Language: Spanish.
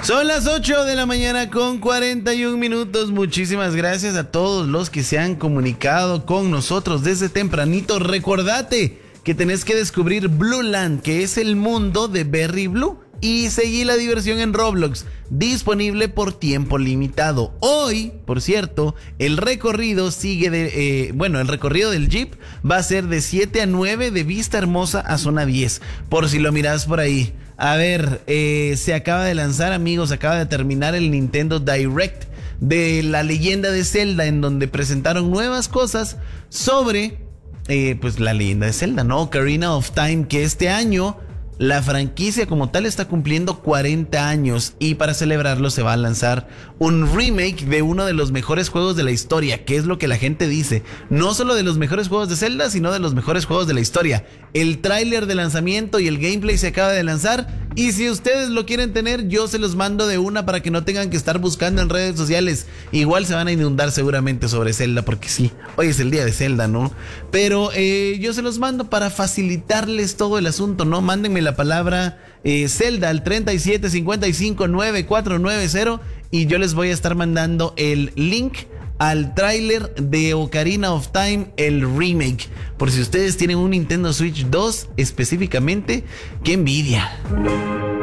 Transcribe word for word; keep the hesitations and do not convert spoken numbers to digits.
Son las ocho de la mañana con cuarenta y un minutos. Muchísimas gracias a todos los que se han comunicado con nosotros desde tempranito. Recordate que tenés que descubrir Blue Land, que es el mundo de Berry Blue, y seguí la diversión en Roblox, disponible por tiempo limitado. Hoy, por cierto, el recorrido sigue de... Eh, bueno, el recorrido del Jeep va a ser de siete a nueve, de Vista Hermosa a Zona diez, por si lo mirás por ahí. A ver, eh, se acaba de lanzar, amigos, acaba de terminar el Nintendo Direct de La Leyenda de Zelda, en donde presentaron nuevas cosas sobre, eh, pues, La Leyenda de Zelda, ¿no? Ocarina of Time, que este año la franquicia como tal está cumpliendo cuarenta años, y para celebrarlo se va a lanzar un remake de uno de los mejores juegos de la historia, que es lo que la gente dice. No solo de los mejores juegos de Zelda, sino de los mejores juegos de la historia. El tráiler de lanzamiento y el gameplay se acaba de lanzar, y si ustedes lo quieren tener, yo se los mando de una para que no tengan que estar buscando en redes sociales. Igual se van a inundar seguramente sobre Zelda, porque sí, hoy es el día de Zelda, ¿no? Pero eh, yo se los mando para facilitarles todo el asunto, ¿no? Mándenme la palabra eh, Zelda al treinta y siete cincuenta y cinco noventa y cuatro noventa, y yo les voy a estar mandando el link al tráiler de Ocarina of Time, el remake, por si ustedes tienen un Nintendo Switch dos específicamente. ¡Qué envidia!